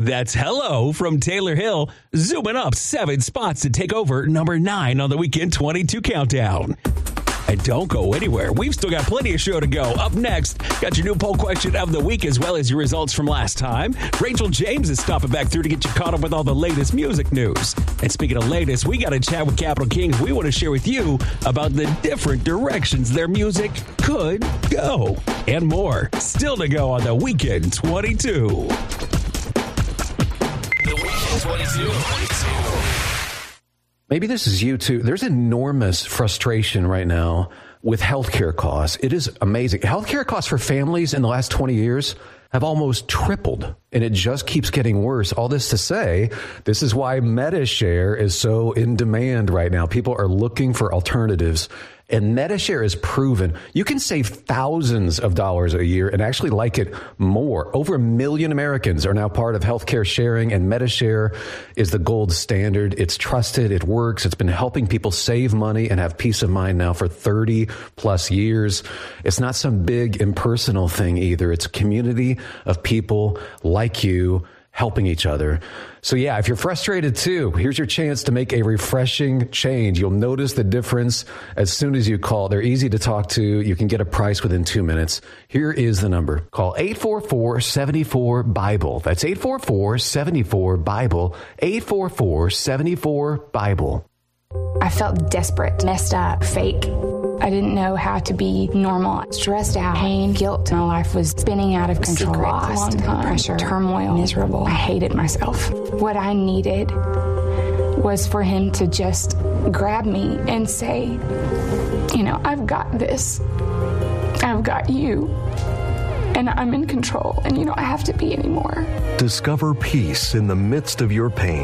That's Hello from Taylor Hill, zooming up 7 spots to take over number 9 on the Weekend 22 Countdown. And don't go anywhere. We've still got plenty of show to go. Up next, got your new poll question of the week as well as your results from last time. Rachel James is stopping back through to get you caught up with all the latest music news. And speaking of latest, we got a chat with Capital Kings. We want to share with you about the different directions their music could go. And more. Still to go on the Weekend 22. The Weekend 22. Maybe this is you too. There's enormous frustration right now with healthcare costs. It is amazing. Healthcare costs for families in the last 20 years have almost tripled, and it just keeps getting worse. All this to say, this is why MediShare is so in demand right now. People are looking for alternatives. And MediShare is proven you can save thousands of dollars a year and actually like it more. Over 1 million Americans are now part of healthcare sharing, and MediShare is the gold standard. It's trusted. It works. It's been helping people save money and have peace of mind now for 30 plus years. It's not some big impersonal thing either. It's a community of people like you helping each other. So yeah, if you're frustrated too, here's your chance to make a refreshing change. You'll notice the difference as soon as you call. They're easy to talk to. You can get a price within 2 minutes. Here is the number. Call 844-74-BIBLE. That's 844-74-BIBLE. 844-74-BIBLE. I felt desperate, messed up, fake. I didn't know how to be normal. Stressed out, pain, guilt. My life was spinning out of control. Lost, pressure, turmoil, miserable. I hated myself. What I needed was for him to just grab me and say, you know, I've got this. I've got you. And I'm in control, and you don't have to be anymore. Discover peace in the midst of your pain.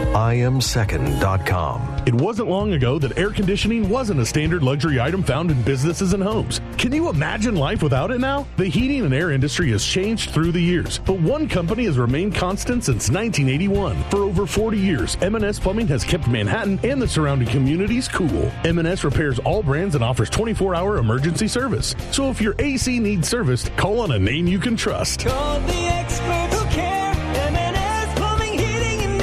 IamSecond.com. It wasn't long ago that air conditioning wasn't a standard luxury item found in businesses and homes. Can you imagine life without it now? The heating and air industry has changed through the years, but one company has remained constant since 1981. For over 40 years, M&S Plumbing has kept Manhattan and the surrounding communities cool. M&S repairs all brands and offers 24-hour emergency service. So if your AC needs serviced, call on a name you can trust. Call the experts who care. M&S Plumbing, Heating, and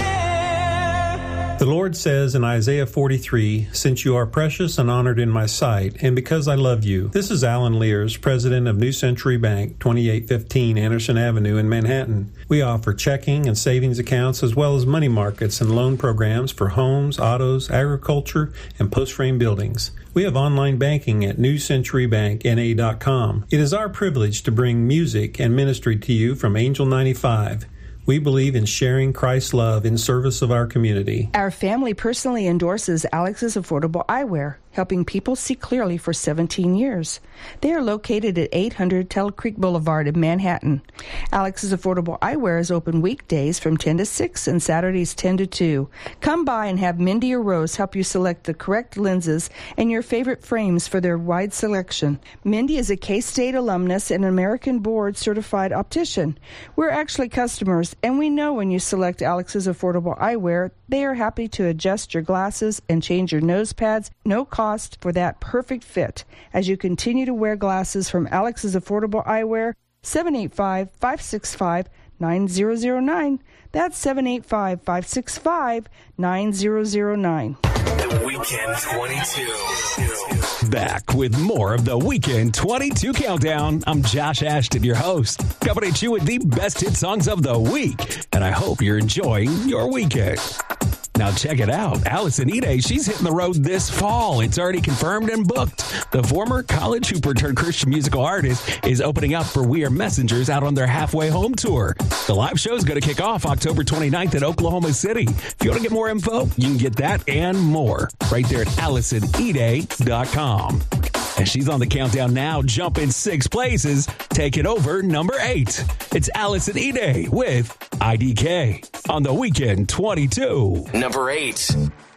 Air. The Lord says in Isaiah 43, "Since you are precious and honored in my sight, and because I love you." This is Alan Lears, president of New Century Bank, 2815 Anderson Avenue in Manhattan. We offer checking and savings accounts as well as money markets and loan programs for homes, autos, agriculture, and post-frame buildings. We have online banking at newcenturybankna.com. It is our privilege to bring music and ministry to you from Angel 95. We believe in sharing Christ's love in service of our community. Our family personally endorses Alex's Affordable Eyewear, helping people see clearly for 17 years. They are located at 800 Tell Creek Boulevard in Manhattan. Alex's Affordable Eyewear is open weekdays from 10 to 6 and Saturdays 10 to 2. Come by and have Mindy or Rose help you select the correct lenses and your favorite frames for their wide selection. Mindy is a K-State alumnus and an American Board certified optician. We're actually customers, and we know when you select Alex's Affordable Eyewear, they are happy to adjust your glasses and change your nose pads, no cost for that perfect fit. As you continue to wear glasses from Alex's Affordable Eyewear, 785-565-9009. That's 785-565-9009. The Weekend 22. Back with more of the Weekend 22 Countdown. I'm Josh Ashton, your host, coming at you with the best hit songs of the week. And I hope you're enjoying your weekend. Now check it out. Allison Ide, she's hitting the road this fall. It's already confirmed and booked. The former college hooper turned Christian musical artist is opening up for We Are Messengers out on their halfway home tour. The live show is going to kick off October 29th in Oklahoma City. If you want to get more info, you can get that and more right there at AllisonIde.com. And she's on the countdown now, jumping 6 places, taking over number 8. It's Allison Ide with IDK on the Weekend 22. Number 8.